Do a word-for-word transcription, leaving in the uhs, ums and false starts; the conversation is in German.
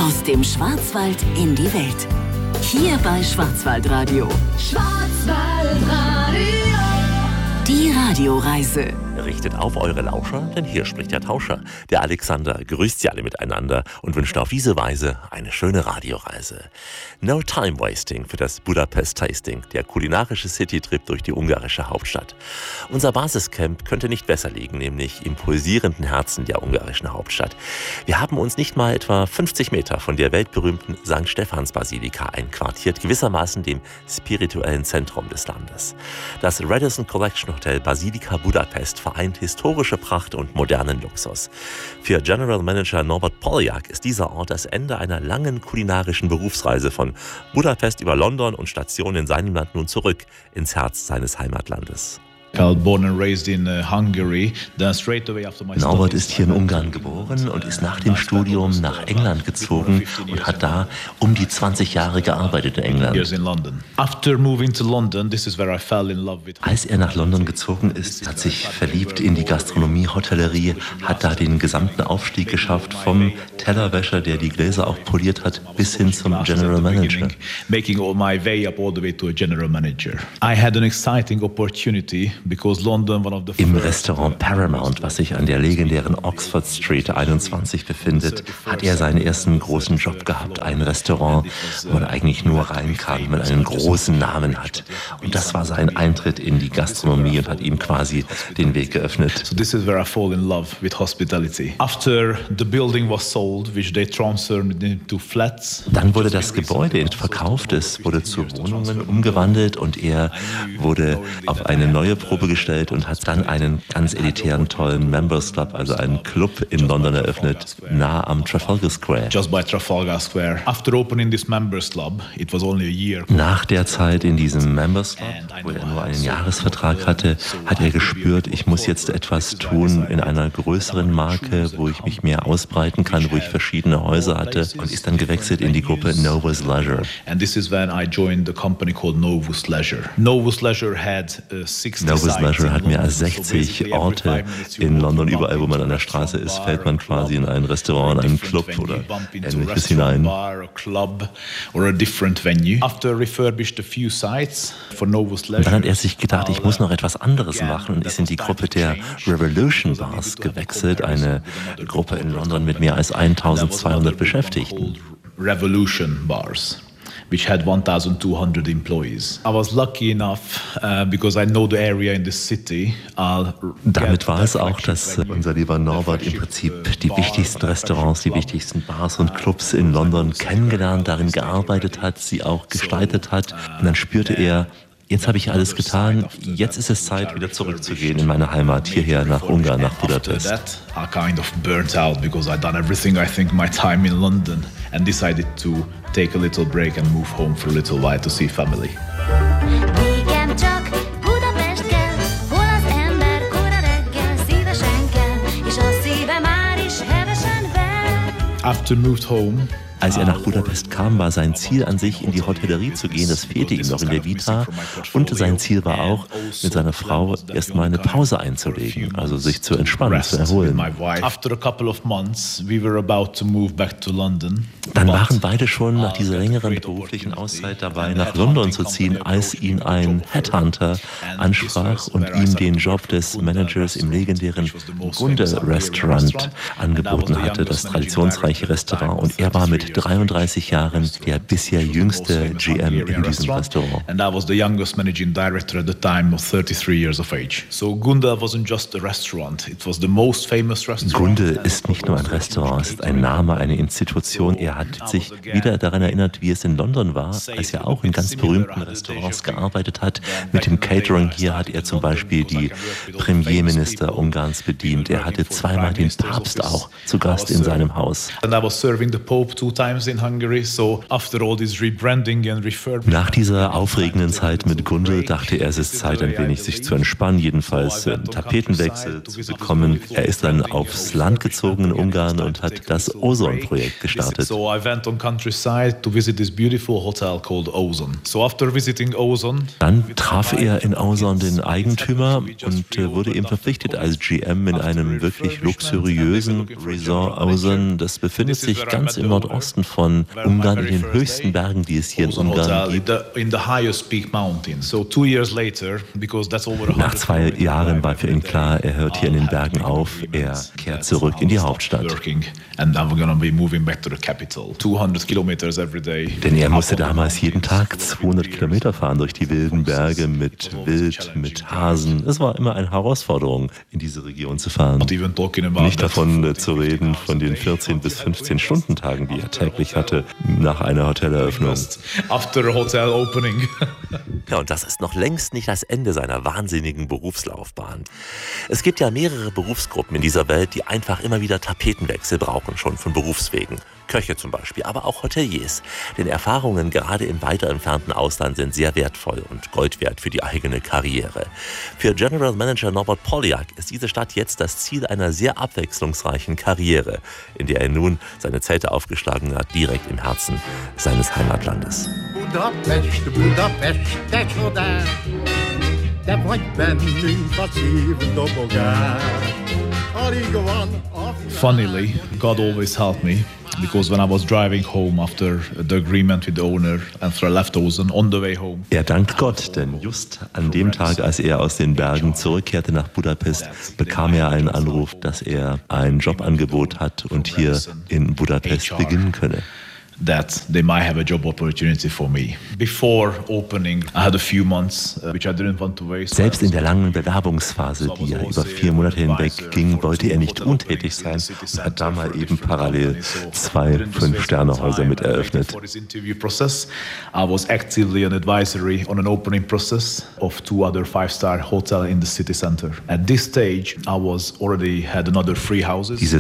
Aus dem Schwarzwald in die Welt. Hier bei Schwarzwaldradio. Schwarzwaldradio. Die Radioreise. Richtet auf eure Lauscher, denn hier spricht der Tauscher. Der Alexander grüßt sie alle miteinander und wünscht auf diese Weise eine schöne Radioreise. No Time Wasting für das Budapest Tasting, der kulinarische Citytrip durch die ungarische Hauptstadt. Unser Basiscamp könnte nicht besser liegen, nämlich im pulsierenden Herzen der ungarischen Hauptstadt. Wir haben uns nicht mal etwa fünfzig Meter von der weltberühmten Sankt Stephans Basilika einquartiert, gewissermaßen dem spirituellen Zentrum des Landes. Das Radisson Collection Hotel Basilika Budapest vereint historische Pracht und modernen Luxus. Für General Manager Norbert Poljak ist dieser Ort das Ende einer langen kulinarischen Berufsreise von Budapest über London und Station in seinem Land nun zurück ins Herz seines Heimatlandes. Norbert ist hier in Ungarn geboren und ist nach dem Studium nach England gezogen und hat da um die zwanzig Jahre gearbeitet in England. Als er nach London gezogen ist, hat sich verliebt in die Gastronomie, Hotellerie, hat da den gesamten Aufstieg geschafft, vom Tellerwäscher, der die Gläser auch poliert hat, bis hin zum General Manager. Im Restaurant Paramount, was sich an der legendären Oxford Street einundzwanzig befindet, hat er seinen ersten großen Job gehabt. Ein Restaurant, wo man eigentlich nur reinkam, wenn man einen großen Namen hat. Und das war sein Eintritt in die Gastronomie und hat ihm quasi den Weg geöffnet. So this is where I fall in love with hospitality. After the building was sold, which they transferred into flats. Dann wurde das Gebäude verkauft, es wurde zu Wohnungen umgewandelt und er wurde auf eine neue Probe gestellt und hat dann einen ganz elitären, tollen Members Club, also einen Club in London eröffnet, nah am Trafalgar Square. Just by Trafalgar Square. After opening this Members Club, it was only a year. Nach der Zeit in diesem Members Club, wo er nur einen Jahresvertrag hatte, hat er gespürt, ich muss jetzt etwas tun in einer größeren Marke, wo ich mich mehr ausbreiten kann, wo ich verschiedene Häuser hatte, und ist dann gewechselt in die Gruppe Novus Leisure. And this is when I joined the company called Novus Leisure. Novus Leisure had uh, sixty Novus Leisure hat mehr als sechzig Orte in London. Überall, wo man an der Straße ist, fällt man quasi in ein Restaurant, in einen Club oder Ähnliches hinein. Dann hat er sich gedacht, ich muss noch etwas anderes machen, und ist in die Gruppe der Revolution Bars gewechselt, eine Gruppe in London mit mehr als eintausendzweihundert Beschäftigten. Revolution Bars, which had one thousand two hundred employees. I was lucky enough, uh, because I know the area in the city. I'll Damit war es auch, dass unser lieber Norbert im Prinzip die wichtigsten Restaurants, die wichtigsten Bars und Clubs in London kennengelernt, darin gearbeitet hat, sie auch gestaltet hat. Und dann spürte er, jetzt habe ich alles getan, jetzt ist es Zeit, wieder zurückzugehen in meine Heimat, hierher nach Ungarn, nach Budapest. I kind of burnt out because I'd done everything I think my time in London and decided to take a little break and move home for a little while to see family. Nekem csak Budapest kell, hol az ember kora reggel szívesen kell, és a szíve már is hevesen ver. After moved home, Als er nach Budapest kam, war sein Ziel an sich, in die Hotellerie zu gehen. Das fehlte ihm noch in der Vita. Und sein Ziel war auch, mit seiner Frau erstmal eine Pause einzulegen, also sich zu entspannen, zu erholen. Dann waren beide schon nach dieser längeren beruflichen Auszeit dabei, nach London zu ziehen, als ihn ein Headhunter ansprach und ihm den Job des Managers im legendären Gunde Restaurant angeboten hatte, das traditionsreiche Restaurant. Und er war mit dreiunddreißig Jahren der bisher jüngste G M in diesem Restaurant. And I was the youngest managing director at the time of thirty-three years of age. So Gunde wasn't just a restaurant, it was the most famous restaurant. Gunde ist nicht nur ein Restaurant, es ist ein Name, eine Institution. Er hat sich wieder daran erinnert, wie es in London war, als er auch in ganz berühmten Restaurants gearbeitet hat. Mit dem Catering hier hat er zum Beispiel die Premierminister Ungarns bedient. Er hatte zweimal den Papst auch zu Gast in seinem Haus. And I was serving the Pope two times in Hungary, so after all this rebranding and refurbishing. Nach dieser aufregenden Zeit mit Gunde dachte er, es ist Zeit, ein wenig sich zu entspannen, jedenfalls einen Tapetenwechsel zu bekommen. Er ist dann aufs Land gezogen in Ungarn und hat das Ozon-Projekt gestartet. So I went on countryside to visit this beautiful hotel called Ozon. So after visiting Ozon, dann traf er in Ozon den Eigentümer und wurde ihm verpflichtet als G M in einem wirklich luxuriösen Resort Ozon. Das befindet sich ganz im Nordosten Osten von Ungarn, in den höchsten Bergen, die es hier in Ungarn gibt. Nach zwei Jahren war für ihn klar, er hört hier in den Bergen auf, er kehrt zurück in die Hauptstadt. Denn er musste damals jeden Tag zweihundert Kilometer fahren durch die wilden Berge mit Wild, mit Hasen. Es war immer eine Herausforderung, in diese Region zu fahren. Nicht davon äh, zu reden, von den vierzehn bis fünfzehn Stundentagen, die er täglich hatte, nach einer Hoteleröffnung. Ja, und das ist noch längst nicht das Ende seiner wahnsinnigen Berufslaufbahn. Es gibt ja mehrere Berufsgruppen in dieser Welt, die einfach immer wieder Tapetenwechsel brauchen, schon von Berufswegen. Köche zum Beispiel, aber auch Hoteliers. Denn Erfahrungen gerade im weiter entfernten Ausland sind sehr wertvoll und Gold wert für die eigene Karriere. Für General Manager Norbert Poljak ist diese Stadt jetzt das Ziel einer sehr abwechslungsreichen Karriere, in der er nun seine Zelte aufgeschlagen hat, direkt im Herzen seines Heimatlandes. Budapest, Budapest, te csodás, te vagy bennünk a szív dobogás. Alig van a Funnily, God always helped me. Because when I was driving home after the agreement with the owner and after I left Ozen on the way home. Er dankt Gott, denn just an dem Tag, als er aus den Bergen zurückkehrte nach Budapest, bekam er einen Anruf, dass er ein Jobangebot hat und hier in Budapest beginnen könne. That they might have a job opportunity for me. Before opening, I had a few months uh, which I didn't want to waste. Selbst in der langen Bewerbungsphase, die ja über vier Monate hinweg ging, wollte er nicht untätig sein und hat da mal eben parallel zwei Fünf-Sterne-Häuser mit eröffnet. I was actively an advisory on an opening process of two other five-star hotels in the city center. At this stage, I was already had another three houses. Diese